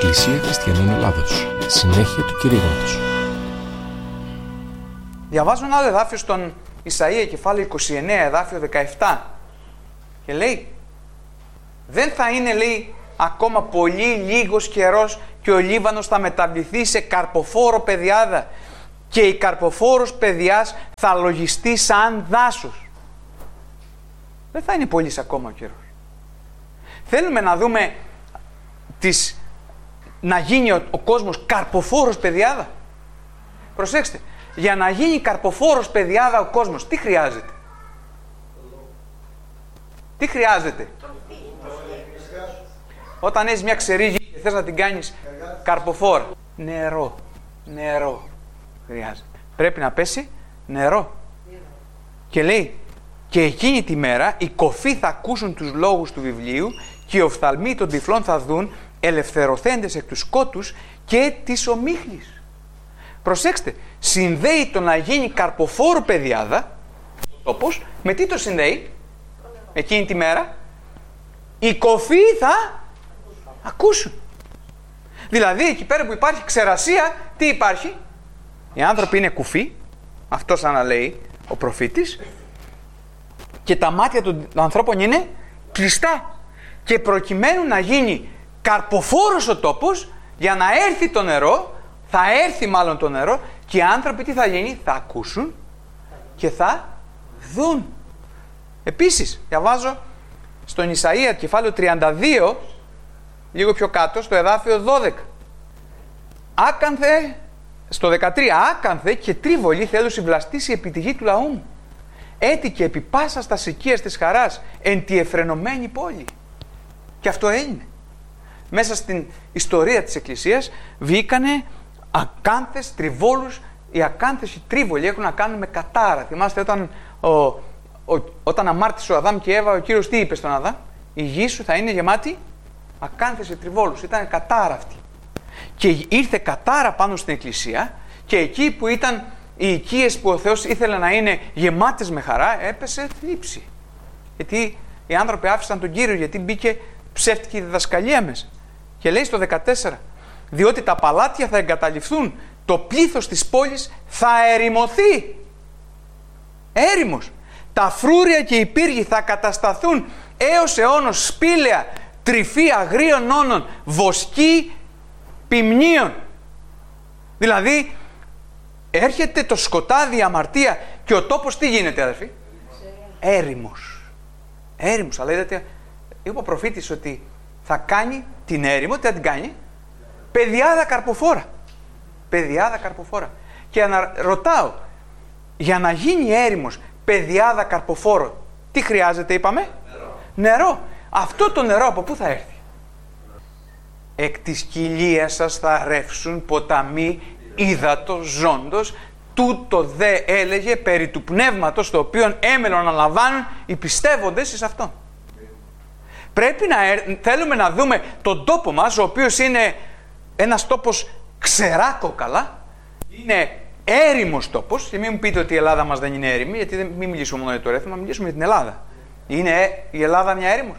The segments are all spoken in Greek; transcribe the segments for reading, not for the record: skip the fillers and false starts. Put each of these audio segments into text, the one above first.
Εκκλησία Χριστιανών Ελλάδος. Συνέχεια του κηρύγματος. Διαβάζω ένα άλλο εδάφιο στον Ισαΐα, κεφάλαιο 29, εδάφιο 17. Και λέει, δεν θα είναι, λέει, ακόμα πολύ λίγος καιρός και ο Λίβανος θα μεταβληθεί σε καρποφόρο πεδιάδα και η καρποφόρος πεδιάς θα λογιστεί σαν δάσος. Δεν θα είναι πολύς ακόμα ο καιρός. Θέλουμε να δούμε να γίνει ο κόσμος καρποφόρος πεδιάδα. Προσέξτε, για να γίνει καρποφόρος πεδιάδα ο κόσμος, τι χρειάζεται? Τι χρειάζεται? Όταν έχεις μια ξερή γη και θες να την κάνεις καρποφόρα, νερό χρειάζεται. Πρέπει να πέσει νερό. Και λέει, και εκείνη τη μέρα οι κοφοί θα ακούσουν τους λόγους του βιβλίου και οι οφθαλμοί των τυφλών θα δουν, ελευθερωθέντες εκ του σκότους και της ομίχλης. Προσέξτε, συνδέει το να γίνει καρποφόρο πεδιάδα, όπως, με τι το συνδέει? Εκείνη τη μέρα οι κοφοί θα ακούσουν. Δηλαδή εκεί πέρα που υπάρχει ξερασία, τι υπάρχει? Οι άνθρωποι είναι κουφοί, αυτό σαν να λέει ο προφήτης, και τα μάτια των ανθρώπων είναι κλειστά. Και προκειμένου να γίνει καρποφόρος ο τόπος, για να έρθει το νερό, θα έρθει μάλλον το νερό, και οι άνθρωποι τι θα γίνει? Θα ακούσουν και θα δουν. Επίσης, διαβάζω στον Ισαΐα κεφάλαιο 32, λίγο πιο κάτω, στο εδάφιο 12. Άκανθε, στο 13, άκανθε και τρίβολη θέλω συμπλαστήσει επί τη γη του λαού μου. Έτι και επί πάσα στα σικίας της χαράς, εν τη εφρενωμένη πόλη. Και αυτό έγινε. Μέσα στην ιστορία της Εκκλησίας βγήκανε ακάνθες, τριβόλους. Οι ακάνθες, οι τρίβολοι έχουν να κάνουν με κατάρα. Θυμάστε όταν αμάρτησε ο Αδάμ και η Εύα, ο Κύριος τι είπε στον Αδάμ? Η γη σου θα είναι γεμάτη ακάνθες και τριβόλους. Ήταν κατάρα αυτή. Και ήρθε κατάρα πάνω στην Εκκλησία, και εκεί που ήταν οι οικίες που ο Θεός ήθελε να είναι γεμάτες με χαρά, έπεσε θλίψη. Γιατί οι άνθρωποι άφησαν τον Κύριο, γιατί μπήκε ψεύτικη διδασκαλία μέσα. Και λέει στο 14, διότι τα παλάτια θα εγκαταλειφθούν, το πλήθος της πόλης θα ερημωθεί. Έρημος. Τα φρούρια και οι πύργοι θα κατασταθούν έως αιώνος σπήλαια, τρυφή αγρίων όνων, βοσκή ποιμνίων. Δηλαδή, έρχεται το σκοτάδι, η αμαρτία, και ο τόπος τι γίνεται, αδερφοί? Έρημος. Έρημος, αλλά είδατε, είπε ο προφήτης ότι θα κάνει την έρημο, τι θα την κάνει? Πεδιάδα καρποφόρα. Πεδιάδα καρποφόρα. Και ρωτάω, για να γίνει έρημος, πεδιάδα καρποφόρο, τι χρειάζεται, είπαμε? Νερό. Αυτό το νερό από πού θα έρθει? Εκ της κοιλίας σας θα ρεύσουν ποταμοί ύδατος ζώντος, τούτο δε έλεγε περί του πνεύματος, το οποίο έμελον να λαμβάνουν οι πιστεύοντες εις αυτόν. Πρέπει θέλουμε να δούμε τον τόπο μας, ο οποίος είναι ένας τόπος ξερά κόκαλα, είναι έρημος τόπος, και μην μου πείτε ότι η Ελλάδα μας δεν είναι έρημη, γιατί μην μιλήσουμε μόνο για το Ρέθυμνο, μιλήσουμε για την Ελλάδα. Είναι η Ελλάδα μια έρημος?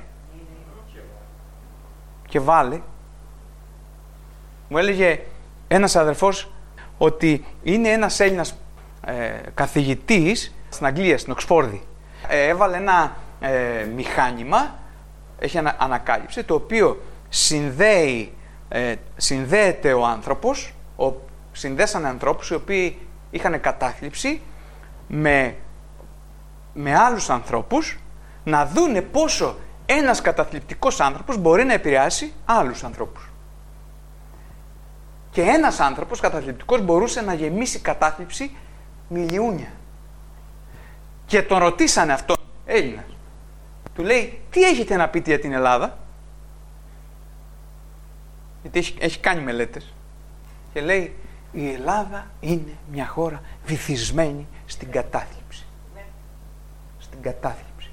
Και βάλε, μου έλεγε ένας αδερφός ότι είναι ένας Έλληνας καθηγητής στην Αγγλία, στην Οξφόρδη. Έβαλε ένα μηχάνημα, έχει ανακάλυψη, το οποίο συνδέεται ο άνθρωπος, συνδέσανε ανθρώπους οι οποίοι είχαν κατάθλιψη με άλλους ανθρώπους, να δούνε πόσο ένας καταθλιπτικός άνθρωπος μπορεί να επηρεάσει άλλους ανθρώπους. Και ένας άνθρωπος καταθλιπτικός μπορούσε να γεμίσει κατάθλιψη μιλιούνια. Και τον ρωτήσανε αυτόν, Έλληνας. Του λέει, τι έχετε να πείτε για την Ελλάδα? Γιατί έχει κάνει μελέτες. Και λέει, η Ελλάδα είναι μια χώρα βυθισμένη στην κατάθλιψη. Στην κατάθλιψη.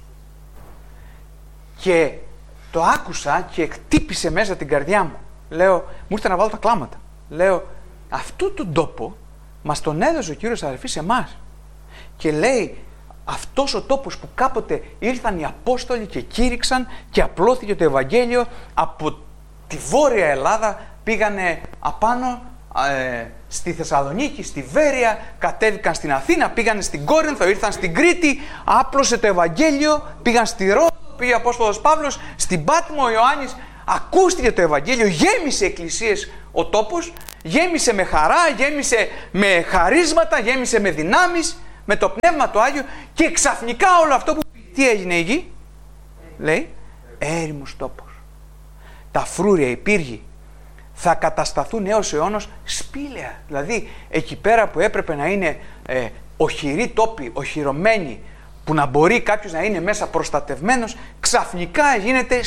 Και το άκουσα και χτύπησε μέσα την καρδιά μου. Λέω, μου ήρθε να βάλω τα κλάματα. Λέω, αυτού τον τόπο μας τον έδωσε ο Κύριος, αδερφοί, σε εμάς. Και λέει, αυτός ο τόπος που κάποτε ήρθαν οι Απόστολοι και κήρυξαν και απλώθηκε το Ευαγγέλιο από τη Βόρεια Ελλάδα πήγανε απάνω στη Θεσσαλονίκη, στη Βέρεια, κατέβηκαν στην Αθήνα, πήγανε στην Κόρινθο, ήρθαν στην Κρήτη, άπλωσε το Ευαγγέλιο, πήγαν στη Ρόδο, πήγε ο Απόστολος Παύλος, στην Πάτμο ο Ιωάννης, ακούστηκε το Ευαγγέλιο, γέμισε εκκλησίες ο τόπος, γέμισε με χαρά, γέμισε με χαρίσματα, γέμισε με δυνάμεις, με το Πνεύμα το Άγιο, και ξαφνικά όλο αυτό που τι έγινε η γη, λέει, έρημος τόπος. Τα φρούρια, οι πύργοι θα κατασταθούν έως αιώνος σπήλαια. Δηλαδή εκεί πέρα που έπρεπε να είναι οχυροί τόποι, οχυρωμένοι, που να μπορεί κάποιος να είναι μέσα προστατευμένος, ξαφνικά γίνεται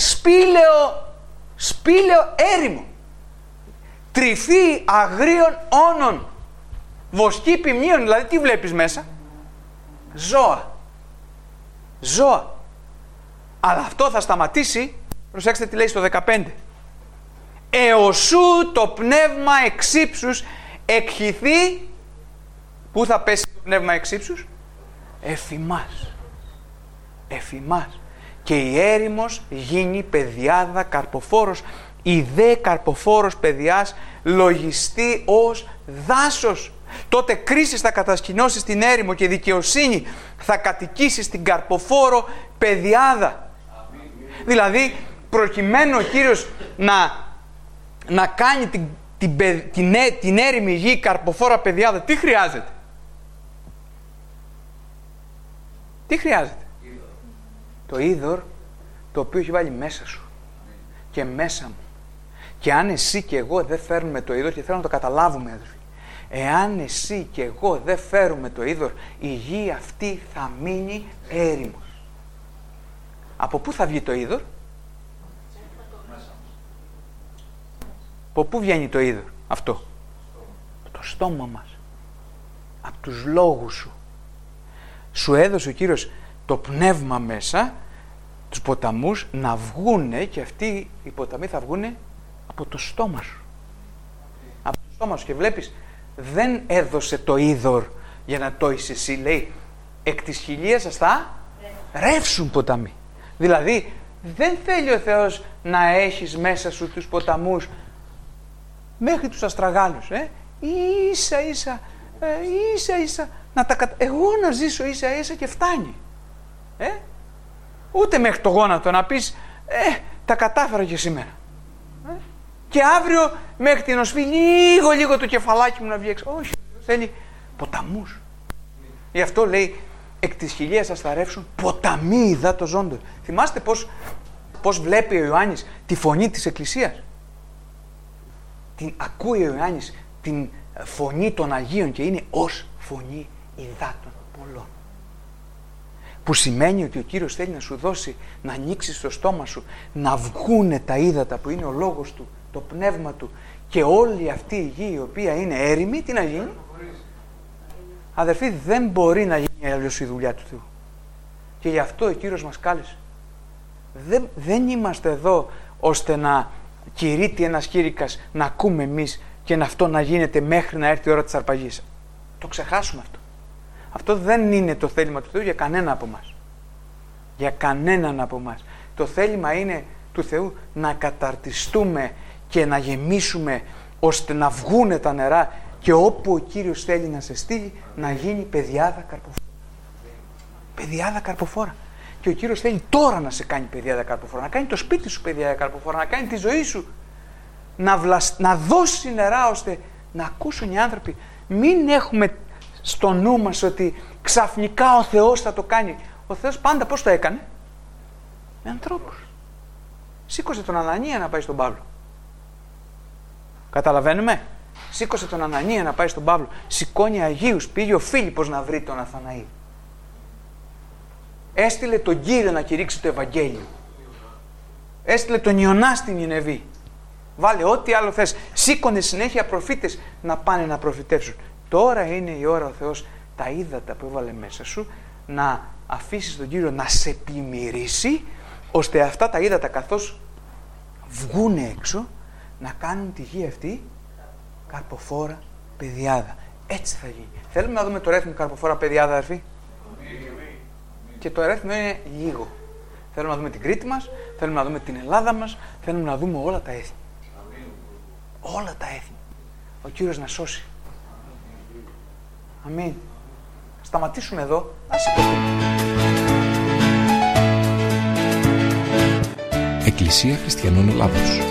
σπήλαιο έρημο. Τρυφή αγρίων όνων, βοσκή ποιμνίων. Δηλαδή τι βλέπεις μέσα? Ζώα. Αλλά αυτό θα σταματήσει, προσέξτε τι λέει στο 15. Εωσού το πνεύμα εξύψους εκχυθεί. Πού θα πέσει το πνεύμα εξύψους? Εφημάς. Και η έρημος γίνει παιδιάδα καρποφόρος. Η δε καρποφόρος παιδιάς λογιστεί ως δάσος. Τότε κρίσεις θα κατασκηνώσει στην έρημο και δικαιοσύνη θα κατοικήσει στην καρποφόρο παιδιάδα. Δηλαδή προκειμένου ο Κύριος να κάνει την έρημη γη καρποφόρα παιδιάδα, τι χρειάζεται? Το είδωρ το οποίο έχει βάλει μέσα σου και μέσα μου. Και αν εσύ και εγώ δεν φέρνουμε το είδωρ, και θέλω να το καταλάβουμε, αδελφοί, εάν εσύ και εγώ δεν φέρουμε το είδωρ, η γη αυτή θα μείνει έρημος. Από πού θα βγει το είδωρ? Από πού βγαίνει το είδωρ αυτό? Από το στόμα μας, από τους λόγους σου. Σου έδωσε ο Κύριος το πνεύμα μέσα, τους ποταμούς να βγούνε, και αυτοί οι ποταμοί θα βγούνε από το στόμα σου. Από το στόμα σου. Και βλέπεις, δεν έδωσε το είδωρ για να το είσαι εσύ. Λέει, εκ της χιλίας σας θα ρεύσουν ποταμοί. Δηλαδή, δεν θέλει ο Θεός να έχεις μέσα σου τους ποταμούς μέχρι τους αστραγάλους. Ίσα-ίσα να εγώ να ζήσω ίσα-ίσα και φτάνει. Ούτε μέχρι το γόνατο να πεις τα κατάφερα και σήμερα. Και αύριο μέχρι την οσφή λίγο το κεφαλάκι μου να βγει έξω. Όχι, θέλει ποταμούς. Γι' αυτό λέει, εκ της χιλίας σας θα ρεύσουν ποταμοί υδάτος ζώντος. Θυμάστε πώς βλέπει ο Ιωάννης τη φωνή της Εκκλησίας? Την ακούει ο Ιωάννης την φωνή των Αγίων και είναι ως φωνή υδάτων πολλών. Που σημαίνει ότι ο Κύριος θέλει να σου δώσει, να ανοίξεις το στόμα σου, να βγούνε τα ύδατα που είναι ο λόγος Του, το πνεύμα Του, και όλη αυτή η γη η οποία είναι έρημη, τι να γίνει? Αδερφοί, δεν μπορεί να γίνει αλλιώς η δουλειά του Θεού. Και γι' αυτό ο Κύριος μας κάλεσε. Δεν είμαστε εδώ ώστε να κηρύττει ένας κήρυκας, να ακούμε εμείς και αυτό να γίνεται μέχρι να έρθει η ώρα της αρπαγής. Το ξεχάσουμε αυτό. Αυτό δεν είναι το θέλημα του Θεού για κανένα από εμάς. Για κανέναν από εμάς. Το θέλημα είναι του Θεού να καταρτιστούμε και να γεμίσουμε ώστε να βγούνε τα νερά, και όπου ο Κύριος θέλει να σε στείλει να γίνει παιδιάδα καρποφόρα. Παιδιάδα καρποφόρα. Και ο Κύριος θέλει τώρα να σε κάνει παιδιάδα καρποφόρα, να κάνει το σπίτι σου παιδιάδα καρποφόρα, να κάνει τη ζωή σου, να δώσει νερά ώστε να ακούσουν οι άνθρωποι. Μην έχουμε στο νου μας ότι ξαφνικά ο Θεός θα το κάνει. Ο Θεός πάντα πώς το έκανε? Με ανθρώπους. Σήκωσε τον Ανανία να πάει στον Παύλο. Καταλαβαίνουμε? Σήκωσε τον Ανανία να πάει στον Παύλο. Σηκώνει Αγίους. Πήγε ο Φίλιππος να βρει τον Ναθαναήλ. Έστειλε τον Κύριο να κηρύξει το Ευαγγέλιο. Έστειλε τον Ιωνά στην Νινεβή. Βάλε ό,τι άλλο θες. Σήκωνε συνέχεια προφήτες να πάνε να προφητεύσουν. Τώρα είναι η ώρα ο Θεός τα ύδατα που έβαλε μέσα σου να αφήσεις τον Κύριο να σε πλημμυρίσει, ώστε αυτά τα ύδατα καθώς βγούνε έξω να κάνουν τη γη αυτή καρποφόρα παιδιάδα. Έτσι θα γίνει. Θέλουμε να δούμε το ρέθμο καρποφόρα παιδιάδα, αδερφοί? Και το ρέθμο είναι λίγο. Θέλουμε να δούμε την Κρήτη μας, θέλουμε να δούμε την Ελλάδα μας, θέλουμε να δούμε όλα τα έθνη. Όλα τα έθνη. Ο Κύριος να σώσει. Αμήν. Σταματήσουμε εδώ. Ας σηκωθούμε. Εκκλησία Χριστιανών Ελλάδος.